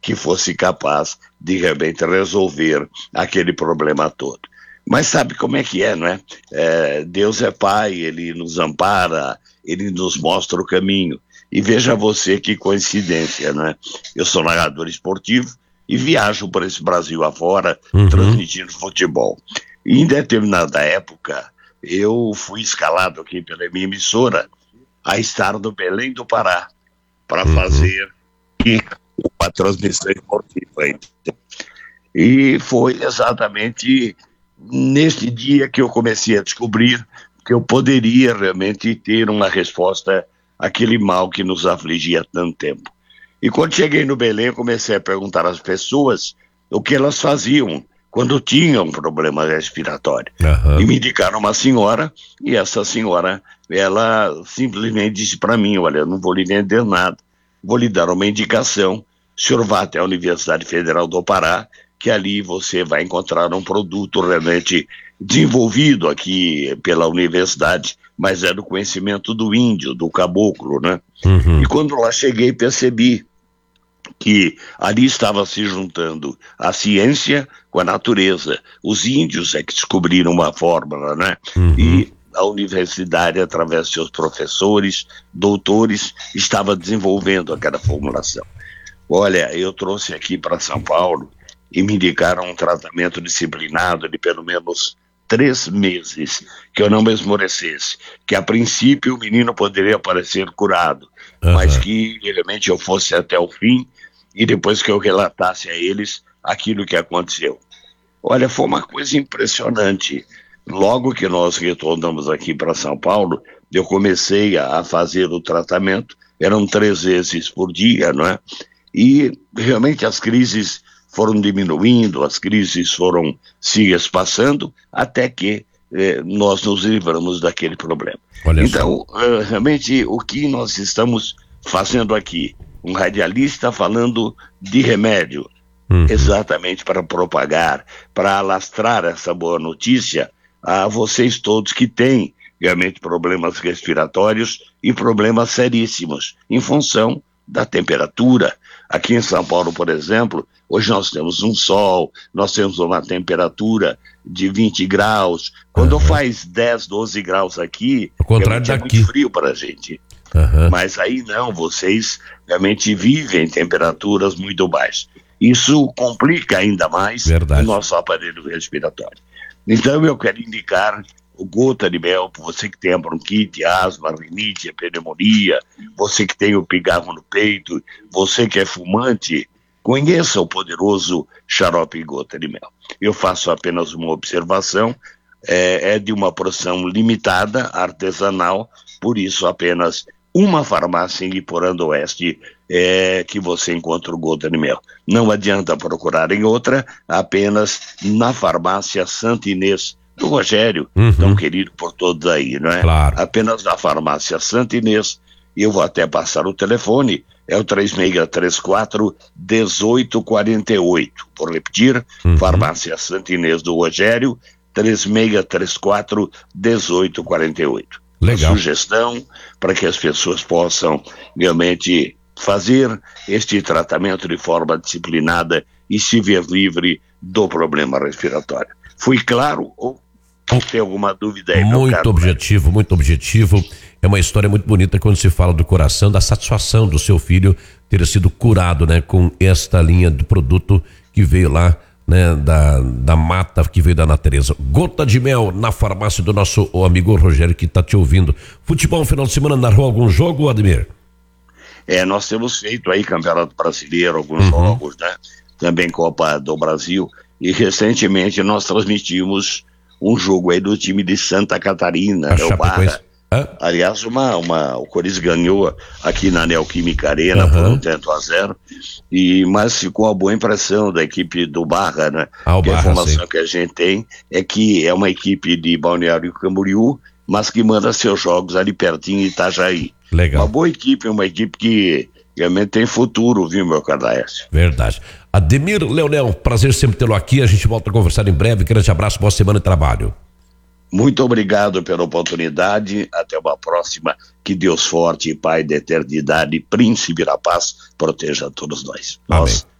que fosse capaz de realmente resolver aquele problema todo. Mas sabe como é que é, não é? Deus é Pai, Ele nos ampara, Ele nos mostra o caminho. E veja você que coincidência, né? Eu sou narrador esportivo e viajo por esse Brasil afora, transmitindo futebol. E em determinada época, eu fui escalado aqui pela minha emissora a estar no Belém do Pará para fazer uma transmissão esportiva. E foi exatamente neste dia que eu comecei a descobrir que eu poderia realmente ter uma resposta àquele mal que nos afligia há tanto tempo. E quando cheguei no Belém, eu comecei a perguntar às pessoas o que elas faziam quando tinham um problema respiratório. E me indicaram uma senhora, e essa senhora, ela simplesmente disse para mim: olha, eu não vou lhe vender nada, vou lhe dar uma indicação, o senhor vá até a Universidade Federal do Pará, que ali você vai encontrar um produto realmente desenvolvido aqui pela universidade, mas é do conhecimento do índio, do caboclo, né? E quando lá cheguei, percebi que ali estava se juntando a ciência com a natureza. Os índios é que descobriram uma fórmula, né? E a universidade, através de seus professores, doutores, estava desenvolvendo aquela formulação. Olha, eu trouxe aqui para São Paulo e me indicaram um tratamento disciplinado de pelo menos 3 meses, que eu não me esmorecesse, que a princípio o menino poderia parecer curado, mas que realmente eu fosse até o fim e depois que eu relatasse a eles aquilo que aconteceu. Olha, foi uma coisa impressionante. Logo que nós retornamos aqui para São Paulo, eu comecei a fazer o tratamento, eram 3 vezes por dia, não é? E realmente as crises foram diminuindo, as crises foram se espaçando, até que nós nos livramos daquele problema. Então, realmente, o que nós estamos fazendo aqui? Um radialista falando de remédio, exatamente para propagar, para alastrar essa boa notícia a vocês todos que têm realmente problemas respiratórios e problemas seríssimos, em função da temperatura. Aqui em São Paulo, por exemplo, hoje nós temos um sol, nós temos uma temperatura de 20 graus. Quando faz 10, 12 graus aqui, realmente é muito frio para a gente. Mas aí não, vocês realmente vivem temperaturas muito baixas. Isso complica ainda mais o nosso aparelho respiratório. Então eu quero indicar o Gota de Mel para você que tem a bronquite, asma, rinite, pneumonia, você que tem o pigarro no peito, você que é fumante, conheça o poderoso xarope Gota de Mel. Eu faço apenas uma observação, é de uma produção limitada, artesanal, por isso apenas uma farmácia em Iporã do Oeste que você encontra o Gota de Mel. Não adianta procurar em outra, apenas na farmácia Santa Inês do Rogério, tão querido por todos aí, não é? Claro. Apenas na farmácia Santa Inês, eu vou até passar o telefone, é o 3634-1848. Vou repetir, farmácia Santa Inês do Rogério, 3634-1848. Legal. Sugestão para que as pessoas possam realmente fazer este tratamento de forma disciplinada e se ver livre do problema respiratório. Fui claro ou tem alguma dúvida aí? Muito objetivo, muito objetivo. É uma história muito bonita quando se fala do coração, da satisfação do seu filho ter sido curado, né, com esta linha de produto que veio lá, né, da mata, que veio da natureza. Gota de Mel na farmácia do nosso amigo Rogério, que está te ouvindo. Futebol, final de semana, narrou algum jogo, Ademir? Nós temos feito aí Campeonato Brasileiro, alguns jogos, né? Também Copa do Brasil, e recentemente nós transmitimos um jogo aí do time de Santa Catarina, o Barra. Aliás, o Corinthians ganhou aqui na Neoquímica Arena por 1-0, mas ficou a boa impressão da equipe do Barra, né? A informação que a gente tem é que é uma equipe de Balneário Camboriú, mas que manda seus jogos ali pertinho em Itajaí. Legal. Uma boa equipe, uma equipe que realmente tem futuro, viu, meu Cadaércio? Verdade. Ademir Leonel, prazer sempre tê-lo aqui, a gente volta a conversar em breve, grande abraço, boa semana de trabalho. Muito obrigado pela oportunidade, até uma próxima, que Deus forte, Pai da eternidade, Príncipe da paz, proteja todos nós. Amém.